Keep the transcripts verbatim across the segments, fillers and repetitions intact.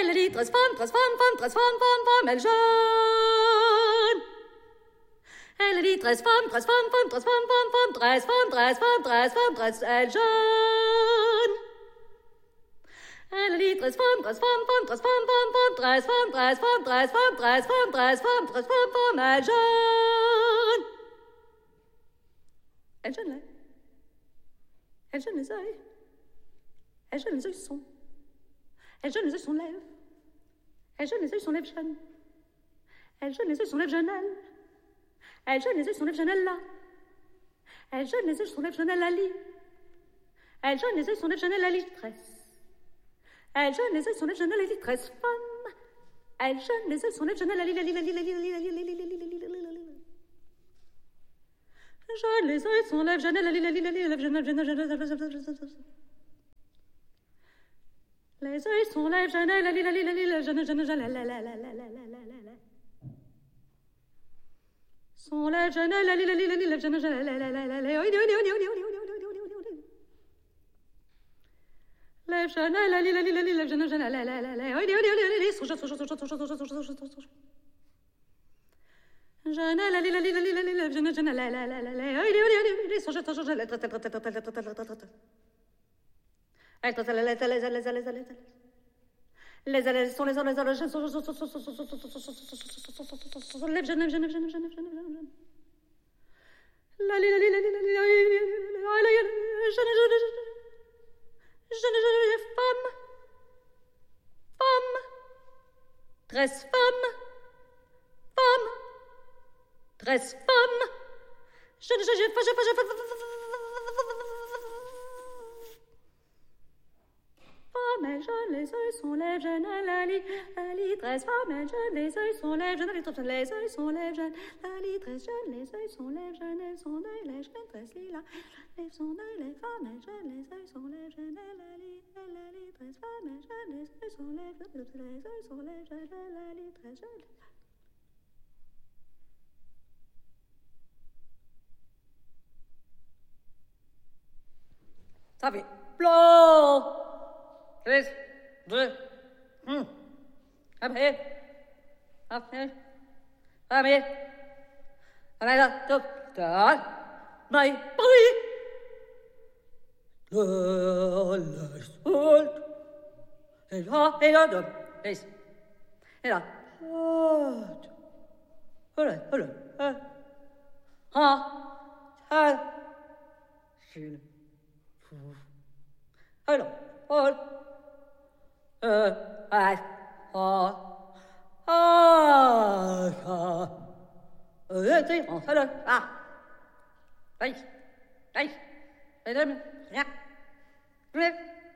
Elle dit transforme, transforme, femme, transforme, femme, femme, elle jeune. Elle dit transforme, transforme, femme, transforme, femme, femme, transforme, transforme, transforme, transforme, elle jeune. Elle dit transforme, transforme, femme, transforme, femme, femme, transforme, transforme, transforme, transforme, transforme, transforme, femme, elle jeune. Elle jeune là. Elle jeune les yeux. Elle jeune les yeux sont. Elle jeune les yeux sont lèvres. Elle jeune les yeux sont lèvres jeunes. Elle jeune les yeux sont lèvres jeunes elle. Elle jeune les yeux sont lèvres jeunes elle là. Elle jeune les yeux sont lèvres jeunes elle la lit. Elle jeune les yeux sont lèvres jeunes elle la litresse. Elle jeune les yeux sont lèvres jeunes elle la litresse femme. Elle jeune les yeux sont lèvres jeunes elle la lit la lit la lit la lit la lit la lit la lit la lit la lit. Jeune les yeux sont lèvres jeunes elle la lit la lit la lit la lit jeune jeune jeune. Les yeux sont lèvres jeunes elle la lit la lit la lit la jeune jeune jeune la la la la la la la la. Son lèvres jeunes elle la lit la lit la lit la jeune jeune la la la la la. Les jeunes la lit la lit la lit la jeune jeune la la la la la. Son jeune son jeune son jeune son jeune son jeune son jeune. Jeune la lit la lit la lit la lit la jeune jeune la la la la la. Son jeune son jeune la traite traite traite traite traite traite. Elle traite les les les les les les. Les ailes sont les ailes les ailes sont sont sont sont sont lève jeune jeune jeune jeune jeune jeune. La li la li la li la li la jeune jeune jeune jeune femme femme treize femmes femme treize femmes jeune jeune jeune jeune femme jeune les yeux sont lèvres jeunes la lit la lit treize femmes jeunes les yeux sont lèvres jeunes les yeux sont lèvres jeunes la lit treize jeunes les yeux sont lèvres jeunes elles sont d'œil les jeunes treize lilas les sont d'œil les femmes jeunes les yeux sont lèvres jeunes la lit la lit treize femmes jeunes les yeux sont lèvres les yeux sont lèvres jeunes la lit treize jeunes. Ça fait plomb. Tres, deux, un. Après, après, après, après la top, top, my boy. Le, le, sol. Et là, et là, deux, et et là. Voilà, voilà, voilà. Ah, ah, je, alors, oh. Euh, ah, ah, ah, ah, euh, tu on fait le, ah, aïe, aïe, et deux, rien, oui,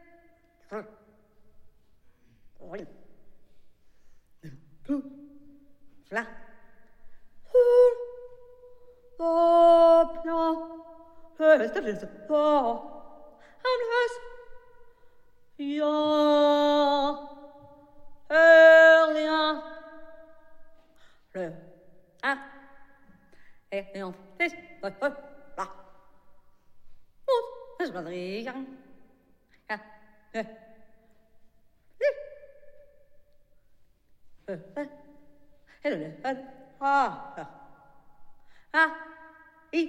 oui, tout, là, oh, non, euh, c'est juste, oh, un ja, rien. Le, un, et on fait, là. Oh, c'est pas rien. Ah, euh, euh, euh, et le, euh, ah, ah, ah, i,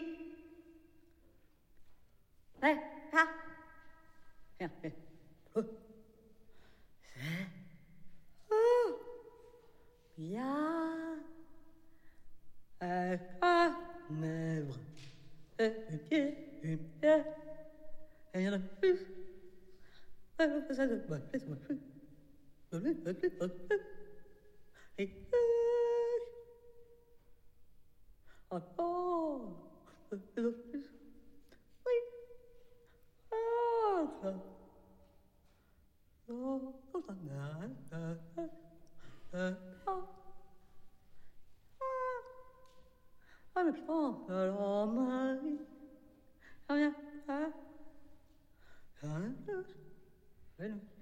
eh, ah, bien, bien. Oh. Oh. Bien. Euh, ah, lèvres. Euh, un pied, un pied. Et il y en a plus. Euh, ça ne va plus, ça va plus. Ça va plus, ça va plus. Et, euh, oh, oh. Ça va plus. Oui. Ah, ça. Oh, oh, ça n'a, euh, euh, euh, oh. Ah, mais bon, alors, Marie, ah, bien, ah, ah, ah, ah,